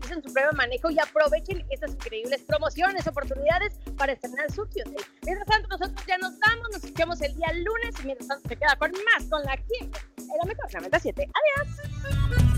en su prueba de manejo y aprovechen estas increíbles promociones, oportunidades para estrenar su Hyundai. Mientras tanto, nosotros ya nos vamos, nos escuchamos el día lunes y mientras tanto se queda con más con la Kim, en la mejor 97. Adiós.